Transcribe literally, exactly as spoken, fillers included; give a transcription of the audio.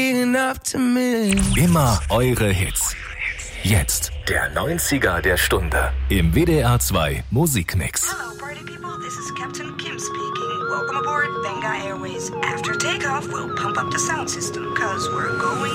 Immer eure Hits. Jetzt der neunziger der Stunde im W D R zwei Musikmix. Hello, party people. This is Captain Kim speaking. Welcome aboard Benga Airways. After takeoff, we'll pump up the sound system, cause we're going